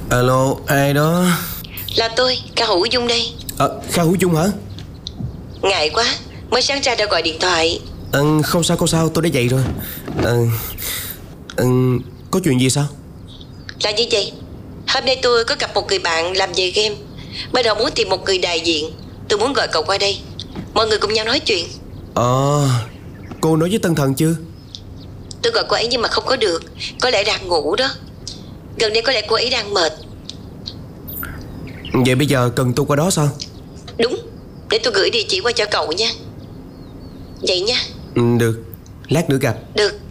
Alo, ai đó? Là tôi, Cao Hữu Dung đây. Kha Hữu Dung hả? Ngại quá, mới sáng ra đã gọi điện thoại. Không sao, tôi đã dậy rồi. Có chuyện gì sao? Là như vậy, hôm nay tôi có gặp một người bạn làm về game. Bên họ muốn tìm một người đại diện. Tôi muốn gọi cậu qua đây, mọi người cùng nhau nói chuyện. Cô nói với Tân Thần chưa? Tôi gọi cô ấy nhưng mà không có được. Có lẽ đang ngủ đó. Gần đây có lẽ cô ấy đang mệt. Vậy bây giờ cần tôi qua đó sao? Đúng, để tôi gửi địa chỉ qua cho cậu nha. Vậy nha. Được, lát nữa gặp. Được.